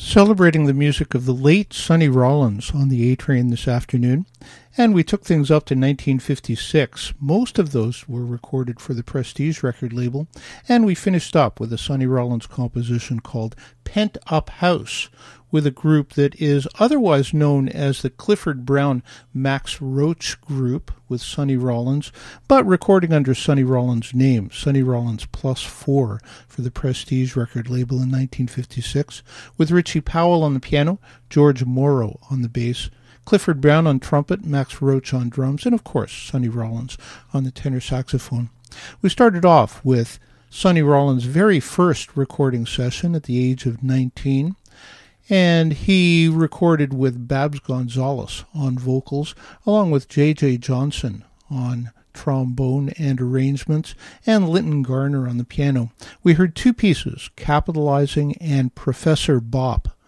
celebrating the music of the late Sonny Rollins on the A-Train this afternoon, and we took things up to 1956. Most of those were recorded for the Prestige record label, and we finished up with a Sonny Rollins composition called Pent Up House, with a group that is otherwise known as the Clifford Brown Max Roach Group with Sonny Rollins, but recording under Sonny Rollins' name, Sonny Rollins Plus 4 for the Prestige record label in 1956, with Richie Powell on the piano, George Morrow on the bass, Clifford Brown on trumpet, Max Roach on drums, and of course Sonny Rollins on the tenor saxophone. We started off with Sonny Rollins' very first recording session at the age of 19, and he recorded with Babs Gonzalez on vocals, along with J.J. Johnson on trombone and arrangements, and Linton Garner on the piano. We heard two pieces, Capitalizing and Professor Bop,